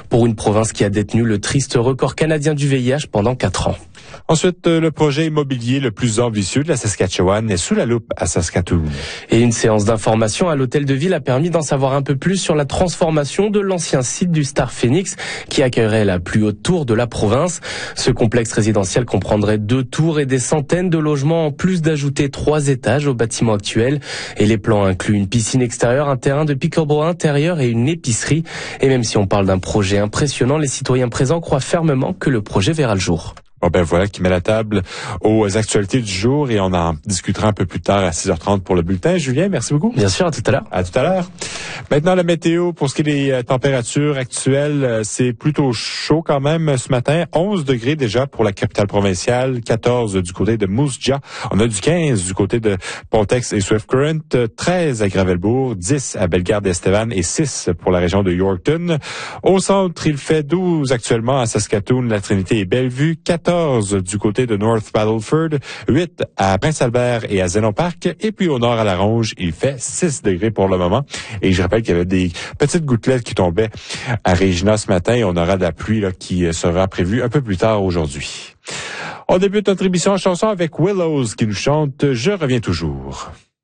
pour une province qui a détenu le triste record canadien du VIH pendant 4 ans. Ensuite, le projet immobilier le plus ambitieux de la Saskatchewan est sous la loupe à Saskatoon. Et une séance d'information à l'hôtel de ville a permis d'en savoir un peu plus sur la transformation de l'ancien site du Star Phoenix qui accueillerait la plus haute tour de la province. Ce complexe résidentiel comprendrait 2 tours et des centaines de logements en plus d'ajouter 3 étages au bâtiment actuel. Et les plans incluent une piscine extérieure, un terrain de pickleball intérieur et une épicerie. Et même si on parle d'un projet impressionnant, les citoyens présents croient fermement que le projet verra le jour. Bon ben voilà qui met la table aux actualités du jour et on en discutera un peu plus tard à 6h30 pour le bulletin. Julien, merci beaucoup. Bien sûr, à tout à l'heure. À tout à l'heure. Maintenant, la météo, pour ce qui est des températures actuelles, c'est plutôt chaud quand même ce matin. 11 degrés déjà pour la capitale provinciale, 14 du côté de Moose Jaw. On a du 15 du côté de Pontex et Swift Current, 13 à Gravelbourg, 10 à Bellegarde-Estevan et 6 pour la région de Yorkton. Au centre, il fait 12 actuellement à Saskatoon, la Trinité et Bellevue, 14 du côté de North Battleford, 8 à Prince-Albert et à Zénon Park, et puis au nord à La Ronge, il fait 6 degrés pour le moment. Et je rappelle qu'il y avait des petites gouttelettes qui tombaient à Regina ce matin et on aura de la pluie là, qui sera prévue un peu plus tard aujourd'hui. On débute notre émission en chanson avec Willows qui nous chante « Je reviens toujours ».